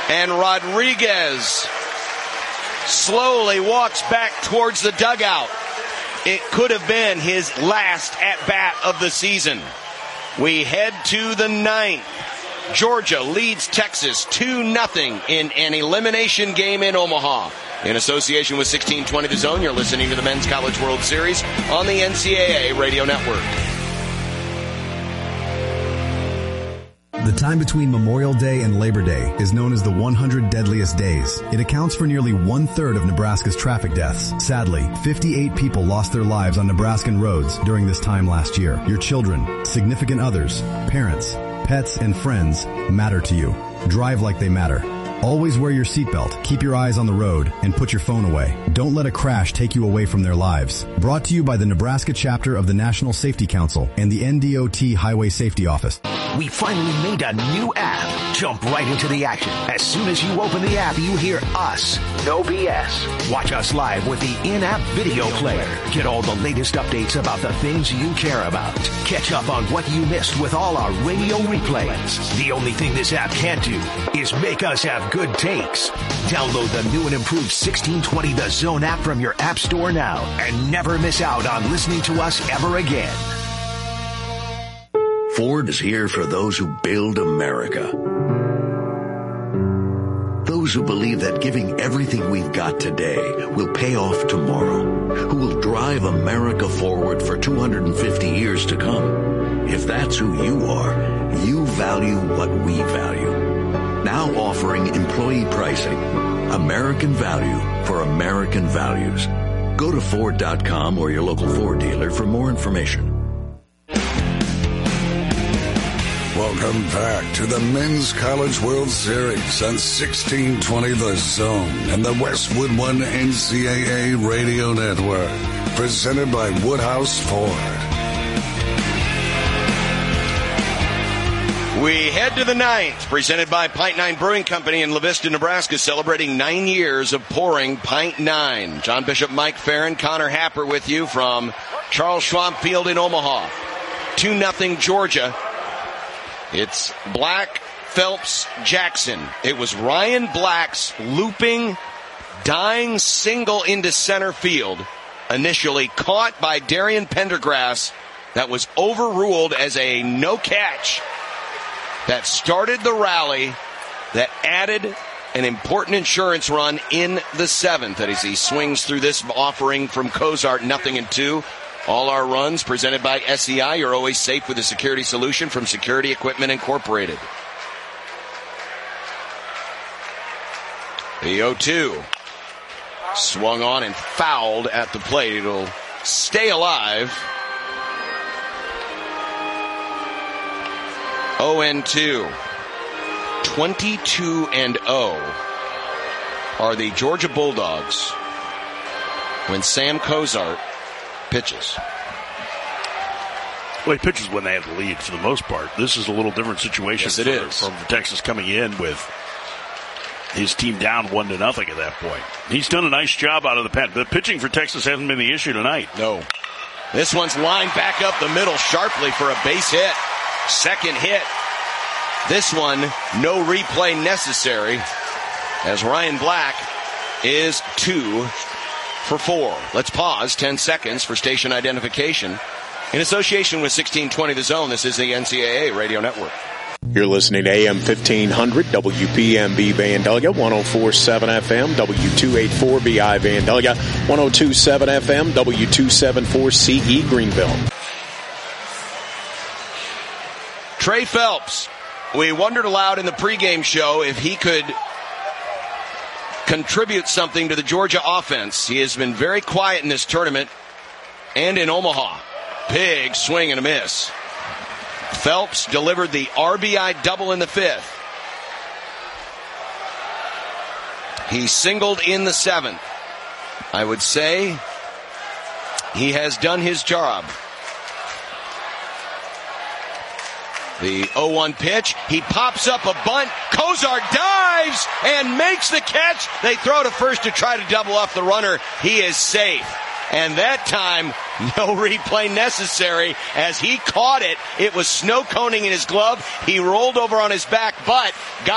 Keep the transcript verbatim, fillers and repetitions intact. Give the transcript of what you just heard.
And Rodriguez slowly walks back towards the dugout. It could have been his last at-bat of the season. We head to the ninth. Georgia leads Texas two nothing in an elimination game in Omaha. In association with sixteen twenty The Zone, you're listening to the Men's College World Series on the N C double A Radio Network. The time between Memorial Day and Labor Day is known as the one hundred deadliest days. It accounts for nearly one-third of Nebraska's traffic deaths. Sadly, fifty-eight people lost their lives on Nebraskan roads during this time last year. Your children, significant others, parents, pets, and friends matter to you. Drive like they matter. Always wear your seatbelt, keep your eyes on the road, and put your phone away. Don't let a crash take you away from their lives. Brought to you by the Nebraska chapter of the National Safety Council and the N D O T Highway Safety Office. We finally made a new app. Jump right into the action. As soon as you open the app, you hear us. No B S. Watch us live with the in-app video player. Get all the latest updates about the things you care about. Catch up on what you missed with all our radio replays. The only thing this app can't do is make us have good takes. Download the new and improved sixteen twenty The Zone app from your app store now and never miss out on listening to us ever again. Ford is here for those who build America. Those who believe that giving everything we've got today will pay off tomorrow. Who will drive America forward for two hundred fifty years to come. If that's who you are, you value what we value. Now offering employee pricing. American value for American values. Go to Ford dot com or your local Ford dealer for more information. Welcome back to the Men's College World Series on sixteen twenty The Zone and the Westwood One N C double A Radio Network. Presented by Woodhouse Ford. We head to the ninth, presented by Pint Nine Brewing Company in La Vista, Nebraska, celebrating nine years of pouring Pint Nine. John Bishop, Mike Farron, Connor Happer with you from Charles Schwab Field in Omaha. two nothing Georgia. It's Black, Phelps, Jackson. It was Ryan Black's looping, dying single into center field, initially caught by Darian Pendergrass, that was overruled as a no catch. That started the rally that added an important insurance run in the seventh as he swings through this offering from Cozart, nothing and two. All our runs presented by S E I. You're always safe with a security solution from Security Equipment Incorporated. The oh two swung on and fouled at the plate. It'll stay alive. oh and two. twenty-two and oh are the Georgia Bulldogs when Sam Cozart pitches. Well, he pitches when they have the lead for the most part. This is a little different situation yes, it for, is. from Texas coming in with his team down one to nothing at that point. He's done a nice job out of the pen. The pitching for Texas hasn't been the issue tonight. No. This one's lined back up the middle sharply for a base hit. Second hit. This one, no replay necessary, as Ryan Black is two for four. Let's pause ten seconds for station identification. In association with sixteen twenty The Zone, this is the N C double A Radio Network. You're listening to A M fifteen hundred W P M B Vandalia, one oh four point seven F M, W two eighty-four B I Vandalia, one oh two point seven F M, W two seventy-four C E Greenville. Trey Phelps. We wondered aloud in the pregame show if he could contribute something to the Georgia offense. He has been very quiet in this tournament and in Omaha. Big swing and a miss. Phelps delivered the R B I double in the fifth. He singled in the seventh. I would say he has done his job. The oh one pitch. He pops up a bunt. Cozart dives and makes the catch. They throw to first to try to double off the runner. He is safe. And that time, no replay necessary as he caught it. It was snow coning in his glove. He rolled over on his back, but got